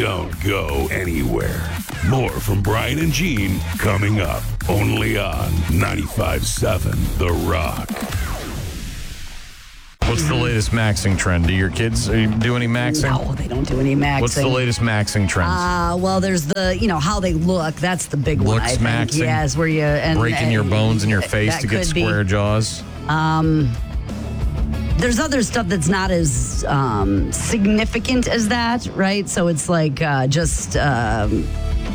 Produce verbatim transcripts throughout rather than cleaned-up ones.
Don't go anywhere. More from Brian and Gene coming up only on ninety-five point seven The Rock. What's the latest maxing trend? Do your kids do any maxing? No, they don't do any maxing. What's the latest maxing trend? Uh, well, there's the, you know, how they look. That's the big one, I Looks think. maxing? Yes, where you... And, Breaking and, your bones in your face that to get could be. square jaws? Um, there's other stuff that's not as um, significant as that, right? So it's like uh, just... Um,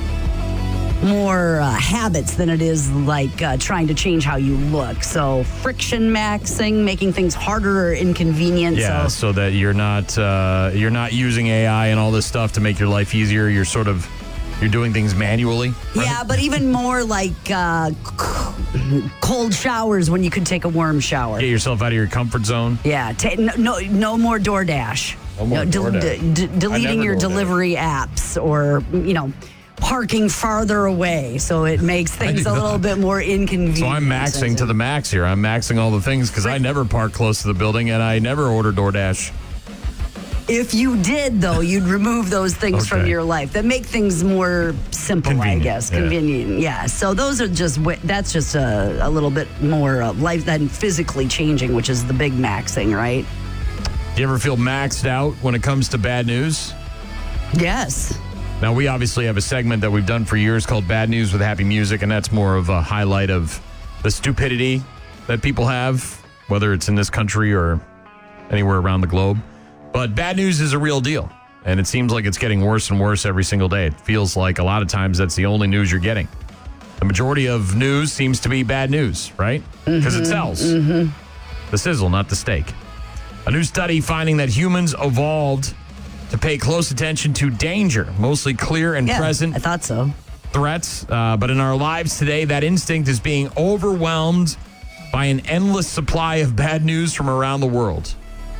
more uh, habits than it is like uh, trying to change how you look. So friction maxing, making things harder or inconvenient. Yeah, so, so, so that you're not uh, you're not using A I and all this stuff to make your life easier. You're sort of you're doing things manually. Right? yeah, but even more like uh, cold showers when you could take a warm shower. Get yourself out of your comfort zone. Yeah, ta- no, no, no more DoorDash. No more del- DoorDash. d- d- deleting I never your DoorDash. delivery apps, or you know, parking farther away, so it makes things a little bit more inconvenient. So I'm maxing to the max here. I'm maxing all the things because I never park close to the building and I never order DoorDash. If you did, though, you'd remove those things Okay. from your life that make things more simple, Convenient, I guess. yeah. Convenient, yeah. So those are just, wa- that's just a, a little bit more uh, life than physically changing, which is the big maxing, right? Do you ever feel maxed out when it comes to bad news? Yes. Now, we obviously have a segment that we've done for years called Bad News with Happy Music, and that's more of a highlight of the stupidity that people have, whether it's in this country or anywhere around the globe. But bad news is a real deal, and it seems like it's getting worse and worse every single day. It feels like a lot of times that's the only news you're getting. The majority of news seems to be bad news, right? Because Mm-hmm, it sells. Mm-hmm. The sizzle, not the steak. A new study finding that humans evolved to pay close attention to danger, mostly clear and Yeah, present I thought so. threats. Uh, but in our lives today, that instinct is being overwhelmed by an endless supply of bad news from around the world.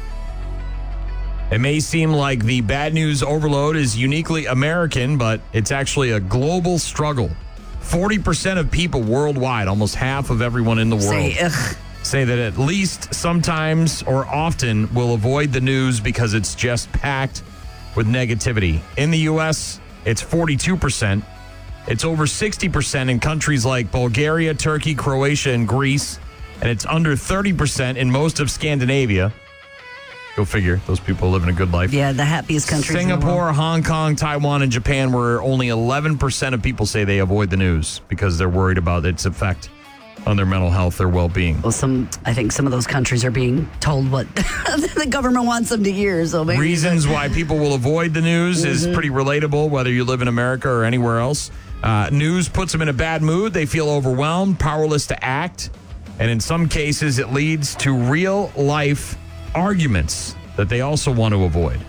It may seem like the bad news overload is uniquely American, but it's actually a global struggle. forty percent of people worldwide, almost half of everyone in the world, Say, ugh. say that at least sometimes or often will avoid the news because it's just packed with negativity. In the U S, it's forty-two percent. It's over sixty percent in countries like Bulgaria, Turkey, Croatia, and Greece. And it's under thirty percent in most of Scandinavia. Go figure. Those people are living a good life. Yeah, the happiest countries in the world. Singapore, Hong Kong, Taiwan, and Japan, where only eleven percent of people say they avoid the news because they're worried about its effect on their mental health, their well-being. Well, some, I think some of those countries are being told what the government wants them to hear. So maybe Reasons why people will avoid the news Mm-hmm. is pretty relatable, whether you live in America or anywhere else. Uh, news puts them in a bad mood. They feel overwhelmed, powerless to act. And in some cases, it leads to real-life arguments that they also want to avoid.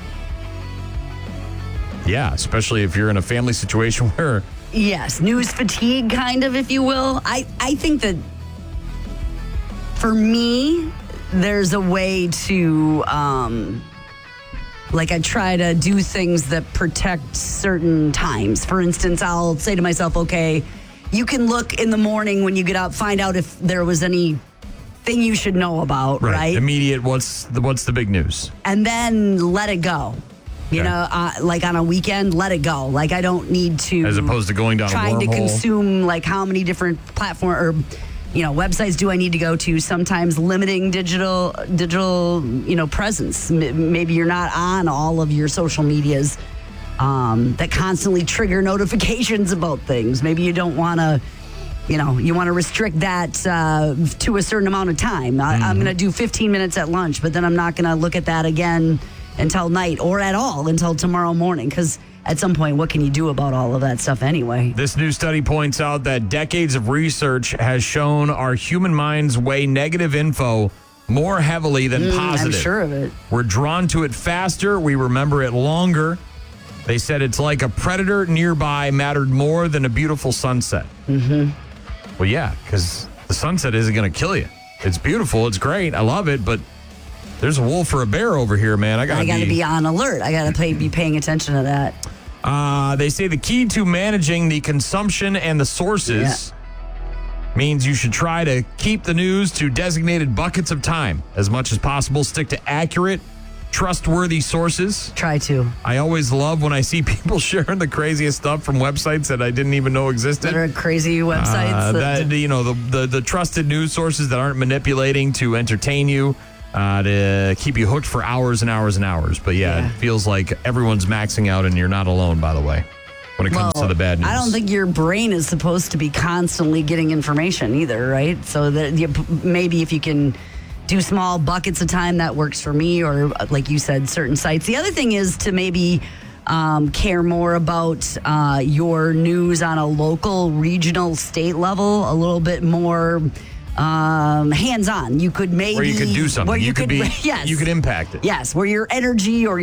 Yeah, especially if you're in a family situation where... Yes, news fatigue, kind of, if you will. I, I think that for me, there's a way to, um, like, I try to do things that protect certain times. For instance, I'll say to myself, okay, you can look in the morning when you get up, find out if there was anything you should know about, right? Immediate, what's the, what's the big news? And then let it go. You Okay. know, uh, like on a weekend, let it go. Like I don't need to, As opposed to going down a trying to wormhole. consume like how many different platform or you know websites do I need to go to? Sometimes limiting digital digital you know presence. M- maybe you're not on all of your social medias um, that constantly trigger notifications about things. Maybe you don't want to. You know, you want to restrict that uh, to a certain amount of time. I, Mm-hmm. I'm going to do fifteen minutes at lunch, but then I'm not going to look at that again until night or at all until tomorrow morning. Because at some point, what can you do about all of that stuff anyway? This new study points out that decades of research has shown our human minds weigh negative info more heavily than positive. I'm sure of it. We're drawn to it faster. We remember it longer. They said it's like a predator nearby mattered more than a beautiful sunset. Mm-hmm. Well, yeah, because the sunset isn't going to kill you. It's beautiful. It's great. I love it. But there's a wolf or a bear over here, man. I got I got to be, be on alert. I got to be paying attention to that. Uh, they say the key to managing the consumption and the sources means you should try to keep the news to designated buckets of time as much as possible. Stick to accurate, trustworthy sources. Try to. I always love when I see people sharing the craziest stuff from websites that I didn't even know existed. That are crazy websites. Uh, that, that, you know, the, the, the trusted news sources that aren't manipulating to entertain you, uh, to keep you hooked for hours and hours and hours. But yeah, Yeah. it feels like everyone's maxing out and you're not alone, by the way, when it comes well, to the bad news. I don't think your brain is supposed to be constantly getting information either, right? So that you, maybe if you can do small buckets of time, that works for me, or like you said, certain sites. The other thing is to maybe um, care more about uh, your news on a local, regional, state level, a little bit more um, hands-on. You could maybe... Where you could do something. Where you, you could, could be, yes. you could impact it. Yes, where your energy or